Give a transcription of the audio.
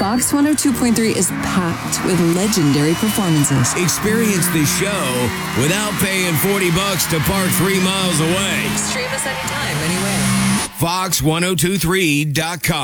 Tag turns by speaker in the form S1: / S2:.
S1: Fox 102.3 is packed with legendary performances.
S2: Experience the show without paying $40 to park 3 miles away.
S1: Stream us anytime, anywhere.
S2: Fox1023.com.